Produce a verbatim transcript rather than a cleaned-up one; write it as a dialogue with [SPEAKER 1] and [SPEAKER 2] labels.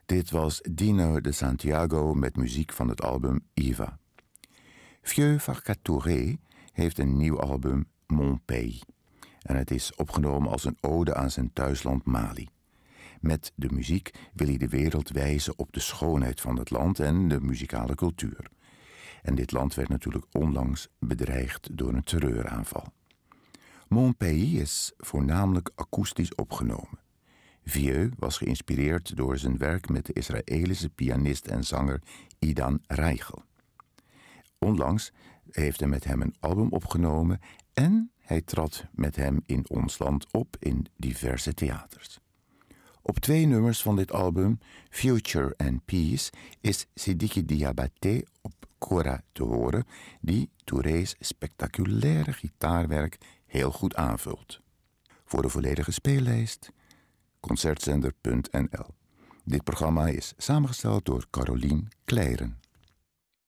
[SPEAKER 1] Dit was Dino de Santiago met muziek van het album Iva. Vieux Farka Touré heeft een nieuw album, Mon Pays. En het is opgenomen als een ode aan zijn thuisland Mali. Met de muziek wil hij de wereld wijzen op de schoonheid van het land en de muzikale cultuur. En dit land werd natuurlijk onlangs bedreigd door een terreuraanval. Mon Pays is voornamelijk akoestisch opgenomen. Vieux was geïnspireerd door zijn werk met de Israëlische pianist en zanger Idan Reichel. Onlangs heeft hij met hem een album opgenomen en hij trad met hem in ons land op in diverse theaters. Op twee nummers van dit album, Future and Peace, is Sidiki Diabaté op kora te horen, die Touré's spectaculaire gitaarwerk heel goed aanvult. Voor de volledige speellijst concertzender punt n l. Dit programma is samengesteld door Carolien Kleijeren.